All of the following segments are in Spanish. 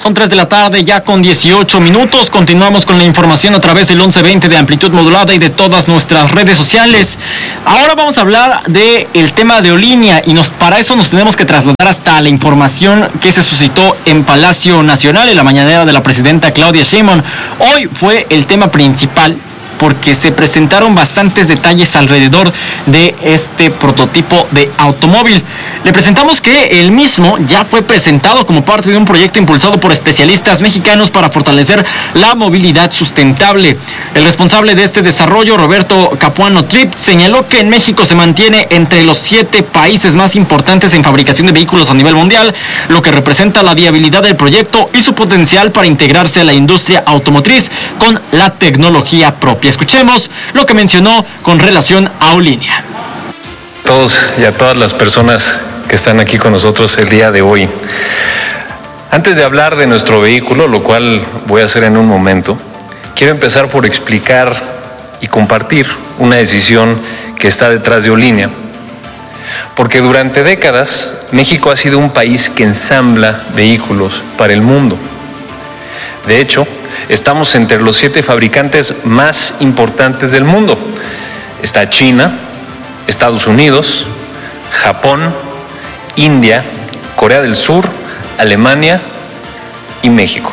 Son 3 de la tarde ya con 18 minutos. Continuamos con la información a través del 1120 de amplitud modulada y de todas nuestras redes sociales. Ahora vamos a hablar del tema de Olinia y para eso nos tenemos que trasladar hasta la información que se suscitó en Palacio Nacional en la mañanera de la presidenta Claudia Sheinbaum. Hoy fue el tema principal porque se presentaron bastantes detalles alrededor de este prototipo de automóvil. Le presentamos que el mismo ya fue presentado como parte de un proyecto impulsado por especialistas mexicanos para fortalecer la movilidad sustentable. El responsable de este desarrollo, Roberto Capuano Trip, señaló que en México se mantiene entre los 7 países más importantes en fabricación de vehículos a nivel mundial, lo que representa la viabilidad del proyecto y su potencial para integrarse a la industria automotriz con la tecnología propia. Escuchemos lo que mencionó con relación a Olinia. Todos y a todas las personas que están aquí con nosotros el día de hoy. Antes de hablar de nuestro vehículo, lo cual voy a hacer en un momento, quiero empezar por explicar y compartir una decisión que está detrás de Olinia. Porque durante décadas, México ha sido un país que ensambla vehículos para el mundo. De hecho, estamos entre los 7 fabricantes más importantes del mundo. Está China, Estados Unidos, Japón, India, Corea del Sur, Alemania y México.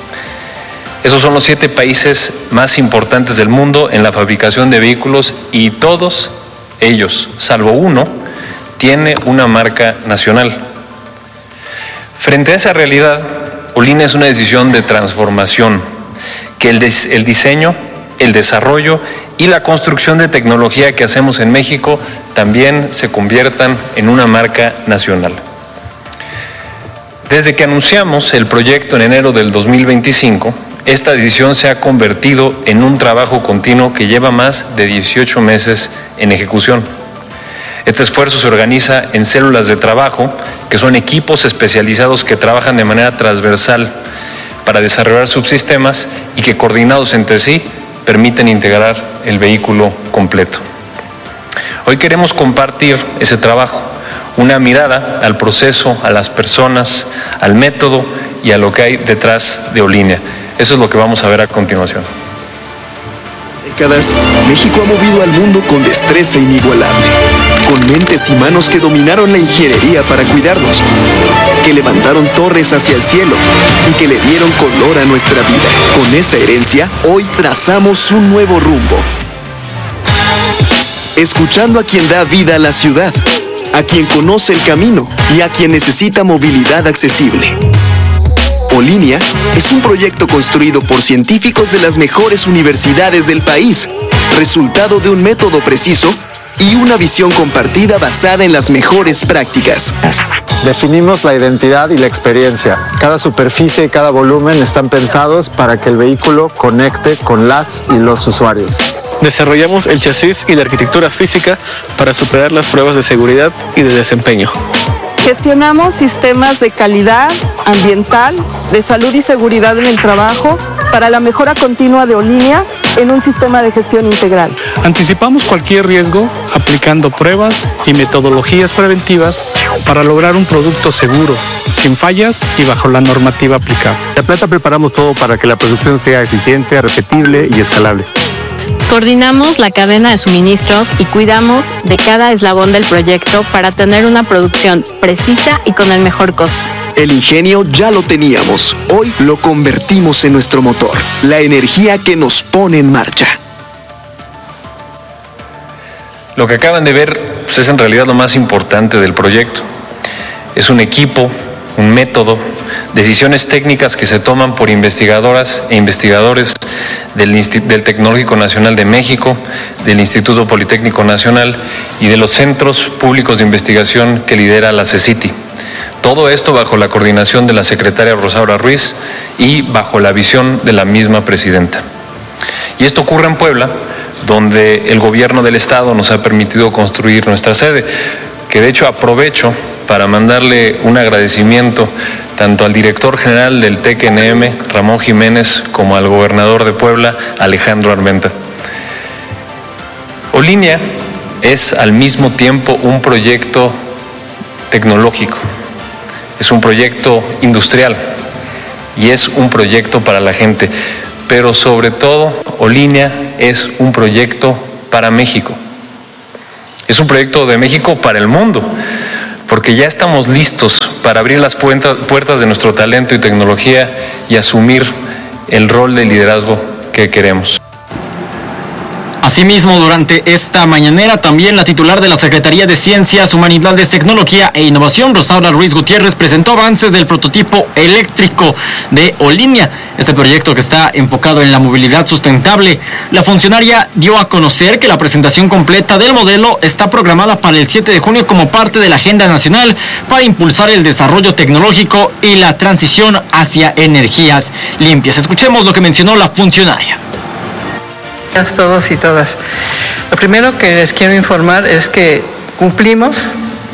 Esos son los 7 países más importantes del mundo en la fabricación de vehículos y todos ellos, salvo uno, tiene una marca nacional. Frente a esa realidad, Olinia es una decisión de transformación, que el diseño, el desarrollo y la construcción de tecnología que hacemos en México también se conviertan en una marca nacional. Desde que anunciamos el proyecto en enero del 2025, esta decisión se ha convertido en un trabajo continuo que lleva más de 18 meses en ejecución. Este esfuerzo se organiza en células de trabajo, que son equipos especializados que trabajan de manera transversal para desarrollar subsistemas y que coordinados entre sí permiten integrar el vehículo completo. Hoy queremos compartir ese trabajo, una mirada al proceso, a las personas, al método y a lo que hay detrás de Olinia. Eso es lo que vamos a ver a continuación. Décadas, México ha movido al mundo con destreza inigualable, con mentes y manos que dominaron la ingeniería para cuidarnos, que levantaron torres hacia el cielo y que le dieron color a nuestra vida. Con esa herencia, hoy trazamos un nuevo rumbo. Escuchando a quien da vida a la ciudad, a quien conoce el camino y a quien necesita movilidad accesible. Olinia es un proyecto construido por científicos de las mejores universidades del país, resultado de un método preciso y una visión compartida basada en las mejores prácticas. Definimos la identidad y la experiencia. Cada superficie y cada volumen están pensados para que el vehículo conecte con las y los usuarios. Desarrollamos el chasis y la arquitectura física para superar las pruebas de seguridad y de desempeño. Gestionamos sistemas de calidad ambiental, de salud y seguridad en el trabajo para la mejora continua de Olinia en un sistema de gestión integral. Anticipamos cualquier riesgo aplicando pruebas y metodologías preventivas para lograr un producto seguro, sin fallas y bajo la normativa aplicable. En la planta preparamos todo para que la producción sea eficiente, repetible y escalable. Coordinamos la cadena de suministros y cuidamos de cada eslabón del proyecto para tener una producción precisa y con el mejor costo. El ingenio ya lo teníamos, hoy lo convertimos en nuestro motor, la energía que nos pone en marcha. Lo que acaban de ver es en realidad lo más importante del proyecto. Es un equipo, un método, decisiones técnicas que se toman por investigadoras e investigadores del Tecnológico Nacional de México, del Instituto Politécnico Nacional y de los centros públicos de investigación que lidera la CECITI. Todo esto bajo la coordinación de la secretaria Rosaura Ruiz y bajo la visión de la misma presidenta. Y esto ocurre en Puebla, donde el gobierno del estado nos ha permitido construir nuestra sede, que de hecho aprovecho para mandarle un agradecimiento tanto al director general del TECNM, Ramón Jiménez, como al gobernador de Puebla, Alejandro Armenta. Olinia es al mismo tiempo un proyecto tecnológico, es un proyecto industrial y es un proyecto para la gente, pero sobre todo Olinia es un proyecto para México. Es un proyecto de México para el mundo, porque ya estamos listos para abrir las puertas de nuestro talento y tecnología y asumir el rol de liderazgo que queremos. Asimismo, durante esta mañanera, también la titular de la Secretaría de Ciencias, Humanidades, Tecnología e Innovación, Rosaura Ruiz Gutiérrez, presentó avances del prototipo eléctrico de Olinia, este proyecto que está enfocado en la movilidad sustentable. La funcionaria dio a conocer que la presentación completa del modelo está programada para el 7 de junio como parte de la Agenda Nacional para impulsar el desarrollo tecnológico y la transición hacia energías limpias. Escuchemos lo que mencionó la funcionaria. Todos y todas. Lo primero que les quiero informar es que cumplimos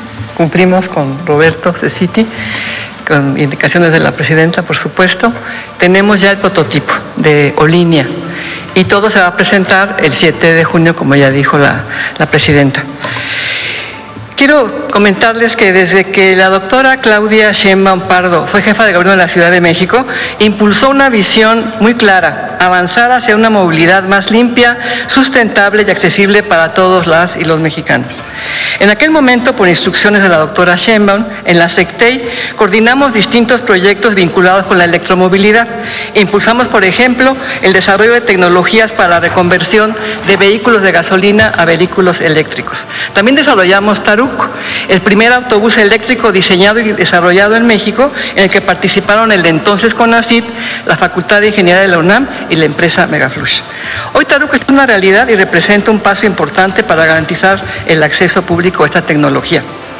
con Roberto Cecchiti, con indicaciones de la presidenta, por supuesto. Tenemos ya el prototipo de Olinia y todo se va a presentar el 7 de junio, como ya dijo la presidenta. Quiero comentarles que desde que la doctora Claudia Sheinbaum Pardo fue jefa de gobierno de la Ciudad de México, impulsó una visión muy clara: avanzar hacia una movilidad más limpia, sustentable y accesible para todos las y los mexicanos. En aquel momento, por instrucciones de la doctora Sheinbaum, en la SECTEI coordinamos distintos proyectos vinculados con la electromovilidad. Impulsamos, por ejemplo, el desarrollo de tecnologías para la reconversión de vehículos de gasolina a vehículos eléctricos. También desarrollamos Taruc, el primer autobús eléctrico diseñado y desarrollado en México, en el que participaron el entonces CONACYT, la Facultad de Ingeniería de la UNAM y la empresa Megaflush. Hoy Taruc es una realidad y representa un paso importante para garantizar el acceso público a esta tecnología.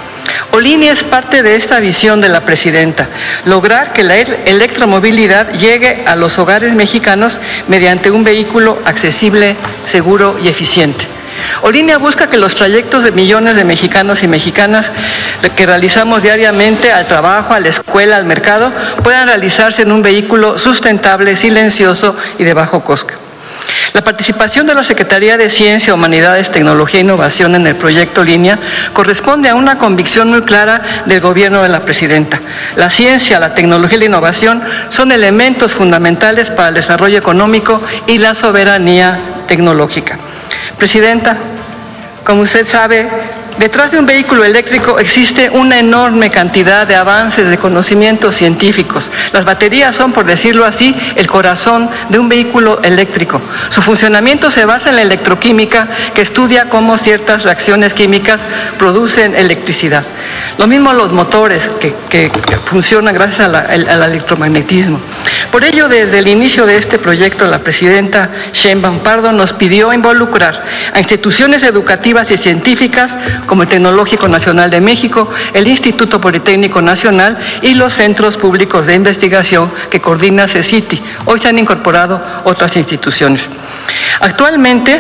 Olinia es parte de esta visión de la presidenta: lograr que la electromovilidad llegue a los hogares mexicanos mediante un vehículo accesible, seguro y eficiente. Olinia busca que los trayectos de millones de mexicanos y mexicanas que realizamos diariamente al trabajo, a la escuela, al mercado, puedan realizarse en un vehículo sustentable, silencioso y de bajo costo. La participación de la Secretaría de Ciencia, Humanidades, Tecnología e Innovación en el proyecto Olinia corresponde a una convicción muy clara del gobierno de la presidenta. La ciencia, la tecnología y la innovación son elementos fundamentales para el desarrollo económico y la soberanía tecnológica. Presidenta, como usted sabe, detrás de un vehículo eléctrico existe una enorme cantidad de avances de conocimientos científicos. Las baterías son, por decirlo así, el corazón de un vehículo eléctrico. Su funcionamiento se basa en la electroquímica, que estudia cómo ciertas reacciones químicas producen electricidad. Lo mismo los motores, que funcionan gracias al electromagnetismo. Por ello, desde el inicio de este proyecto, la presidenta Sheinbaum Pardo nos pidió involucrar a instituciones educativas y científicas como el Tecnológico Nacional de México, el Instituto Politécnico Nacional y los centros públicos de investigación que coordina Cecchiti. Hoy se han incorporado otras instituciones. Actualmente,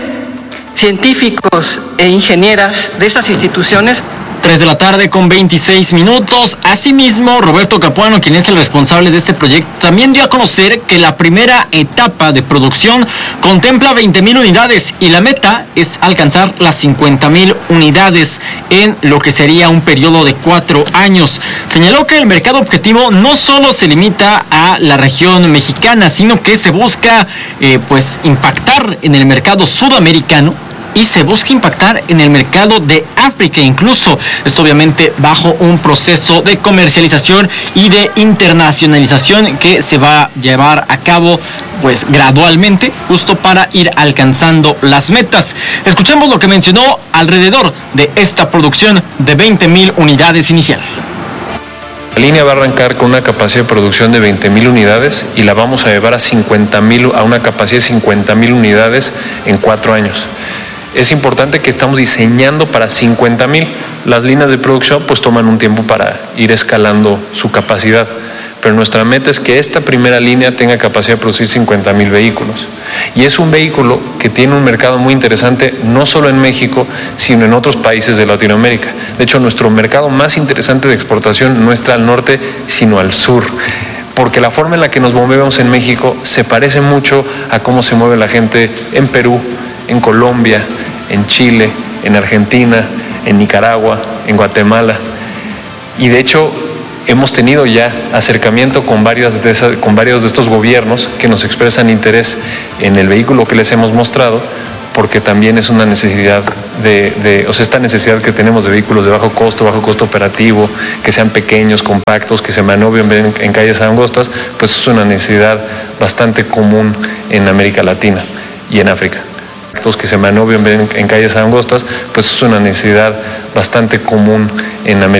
científicos e ingenieras de estas instituciones 3 de la tarde con 26 minutos. Asimismo, Roberto Capuano, quien es el responsable de este proyecto, también dio a conocer que la primera etapa de producción contempla 20,000 unidades y la meta es alcanzar las 50,000 unidades en lo que sería un periodo de 4 años. Señaló que el mercado objetivo no solo se limita a la región mexicana, sino que se busca impactar en el mercado sudamericano y se busca impactar en el mercado de África incluso. Esto obviamente bajo un proceso de comercialización y de internacionalización que se va a llevar a cabo gradualmente, justo para ir alcanzando las metas. Escuchemos lo que mencionó alrededor de esta producción de 20,000 unidades inicial. La línea va a arrancar con una capacidad de producción de 20,000 unidades y la vamos a llevar a una capacidad de 50,000 unidades en 4 años. Es importante que estamos diseñando para 50,000. Las líneas de producción toman un tiempo para ir escalando su capacidad, pero nuestra meta es que esta primera línea tenga capacidad de producir 50,000 vehículos. Y es un vehículo que tiene un mercado muy interesante, no solo en México, sino en otros países de Latinoamérica. De hecho, nuestro mercado más interesante de exportación no está al norte, sino al sur, porque la forma en la que nos movemos en México se parece mucho a cómo se mueve la gente en Perú, en Colombia, en Chile, en Argentina, en Nicaragua, en Guatemala. Y de hecho, hemos tenido ya acercamiento con varios de estos gobiernos que nos expresan interés en el vehículo que les hemos mostrado, porque también es una necesidad esta necesidad que tenemos de vehículos de bajo costo operativo, que sean pequeños, compactos, que se maniobren en calles angostas, pues es una necesidad bastante común en América Latina y en África. Que se maniobren en calles angostas, pues es una necesidad bastante común en América